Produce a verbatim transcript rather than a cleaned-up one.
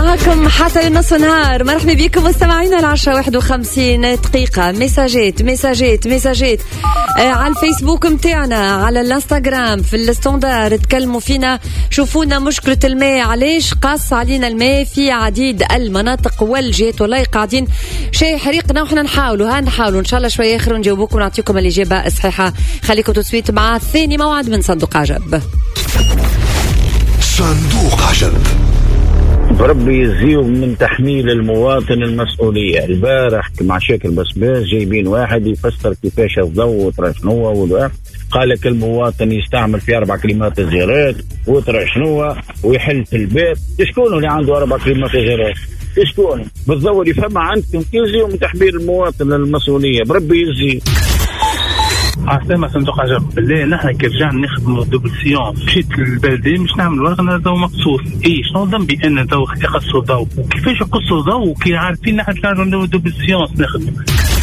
معكم حتى نص نهار. مرحبا بكم مستمعينا. العشرة واحد وخمسين دقيقة. ميساجات ميساجات ميساجات آه على الفيسبوك متاعنا، على الانستغرام، في الستوندار تكلموا فينا. شوفونا مشكلة الماء، علاش قاص علينا الماء في عديد المناطق والجهات، والله قاعدين شيء حريقنا وحنا نحاولوا ها نحاولوا ان شاء الله شوية اخر نجاوبوكم ونعطيكم الإجابة الصحيحة. خليكم تسويت مع ثاني موعد من صندوق عجب. صندوق عجب. ربي يجزيهم من تحميل المواطن المسؤولية. البارح مع شكل بسباس جايبين واحد يفسر كيفاش الضوء وترى شنو وذا، قال لك المواطن يستعمل في أربع كلمات زيارات وترى شنو ويحل في البيت. شكون اللي عنده أربع كلمات زيارات؟ شكون بالضوء اللي فما عندكم يجزيهم من تحميل المواطن المسؤولية. بربي يجزي. عسلامة صندوق عجب. بالله نحن كي رجعنا نخدموا دوبل سيون مشيت للبلدية مش نعمل ورقنا ضوء مقصوص. ايه شنو ذنبي ان ضوء يقصوا ضوء؟ وكيفاش يقصوا ضوء وكي عارفين نحن نرجعوا دوبل سيون نخدموا؟